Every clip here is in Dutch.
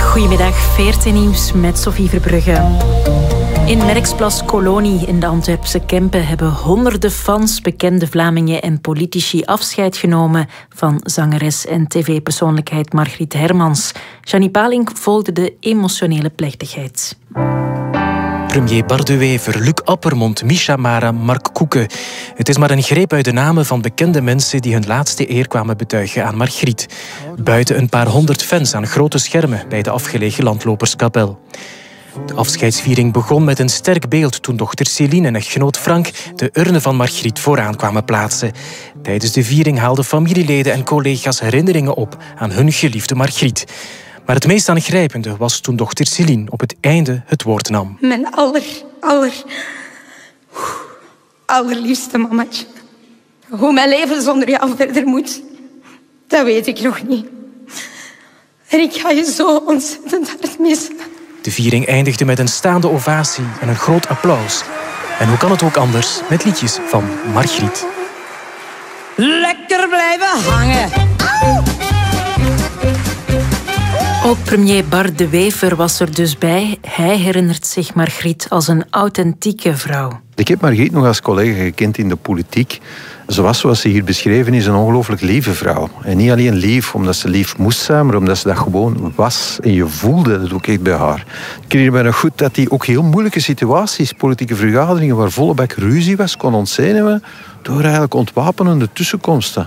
Goedemiddag, 14 nieuws met Sophie Verbrugge. In Merksplas Kolonie in de Antwerpse Kempen hebben honderden fans, bekende Vlamingen en politici afscheid genomen van zangeres en tv-persoonlijkheid Margriet Hermans. Gianni Palink volgde de emotionele plechtigheid. Premier Bart de Wever, Luc Appermond, Misha Mara, Mark Koeken. Het is maar een greep uit de namen van bekende mensen die hun laatste eer kwamen betuigen aan Margriet. Buiten een paar honderd fans aan grote schermen bij de afgelegen landloperskapel. De afscheidsviering begon met een sterk beeld toen dochter Céline en echtgenoot Frank de urne van Margriet vooraan kwamen plaatsen. Tijdens de viering haalden familieleden en collega's herinneringen op aan hun geliefde Margriet. Maar het meest aangrijpende was toen dochter Céline op het einde het woord nam. Mijn allerliefste mamaatje. Hoe mijn leven zonder jou verder moet, dat weet ik nog niet. En ik ga je zo ontzettend hard missen. De viering eindigde met een staande ovatie en een groot applaus. En hoe kan het ook anders met liedjes van Margriet? Lekker blijven hangen. Ook premier Bart de Wever was er dus bij. Hij herinnert zich Margriet als een authentieke vrouw. Ik heb Margriet nog als collega gekend in de politiek. Ze was, zoals ze hier beschreven is, een ongelooflijk lieve vrouw. En niet alleen lief omdat ze lief moest zijn, maar omdat ze dat gewoon was. En je voelde dat ook echt bij haar. Ik herinner me nog goed dat die ook heel moeilijke situaties, politieke vergaderingen waar volle bak ruzie was, kon ontzenuwen door eigenlijk ontwapenende tussenkomsten.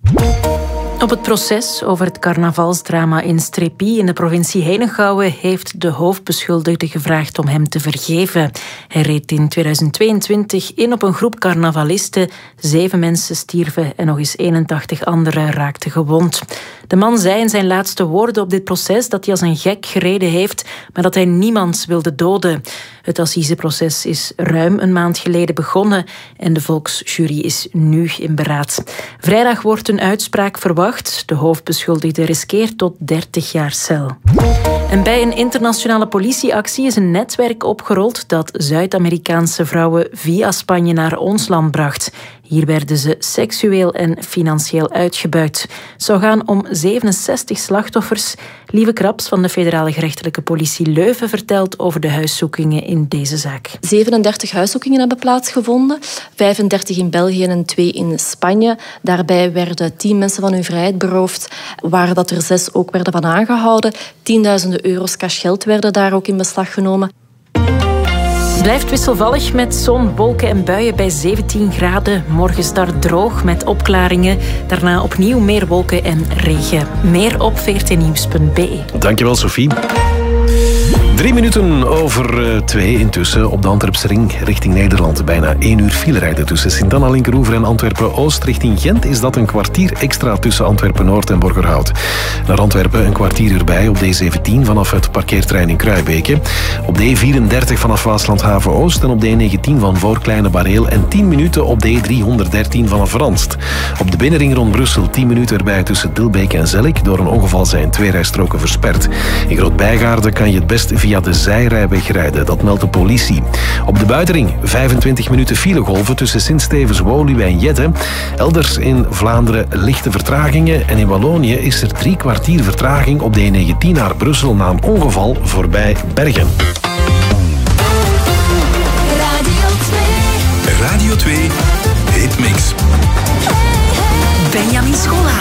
Op het proces over het carnavalsdrama in Strépy in de provincie Henegouwen heeft de hoofdbeschuldigde gevraagd om hem te vergeven. Hij reed in 2022 in op een groep carnavalisten. 7 mensen stierven en nog eens 81 anderen raakten gewond. De man zei in zijn laatste woorden op dit proces dat hij als een gek gereden heeft, maar dat hij niemand wilde doden. Het assiseproces is ruim een maand geleden begonnen en de volksjury is nu in beraad. Vrijdag wordt een uitspraak verwacht. De hoofdbeschuldigde riskeert tot 30 jaar cel. En bij een internationale politieactie is een netwerk opgerold dat Zuid-Amerikaanse vrouwen via Spanje naar ons land bracht. Hier werden ze seksueel en financieel uitgebuit. Het zou gaan om 67 slachtoffers. Lieve Kraps van de Federale Gerechtelijke Politie Leuven vertelt over de huiszoekingen in deze zaak. 37 huiszoekingen hebben plaatsgevonden. 35 in België en 2 in Spanje. Daarbij werden 10 mensen van hun vrijheid beroofd, waar dat er 6 ook werden van aangehouden. Tienduizenden euro's cashgeld werden daar ook in beslag genomen. Het blijft wisselvallig met zon, wolken en buien bij 17 graden. Morgen start droog met opklaringen. Daarna opnieuw meer wolken en regen. Meer op 14nieuws.be. Dankjewel, Sophie. 3 minuten over 2 intussen op de Antwerpse ring richting Nederland. Bijna 1 uur filerijden tussen Sint-Anna-Linkeroever en Antwerpen-Oost. Richting Gent is dat een kwartier extra tussen Antwerpen-Noord en Borgerhout. Naar Antwerpen een kwartier erbij op de E17 vanaf het parkeerterrein in Kruibeke. Op de E34 vanaf Waaslandhaven-Oost en op de E19 van Voorkleine Bareel. En 10 minuten op de E313 vanaf Ranst. Op de binnenring rond Brussel 10 minuten erbij tussen Dilbeek en Zellik. Door een ongeval zijn 2 rijstroken versperd. In Groot-Bijgaarden kan je het best via de zijrijweg rijden, dat meldt de politie. Op de buitenring 25 minuten filegolven tussen Sint-Stevens, Woluwe en Jette. Elders in Vlaanderen lichte vertragingen en in Wallonië is er 3 kwartier vertraging op de E19 naar Brussel na een ongeval voorbij Bergen. Radio 2 Hitmix. Benjamin Schola.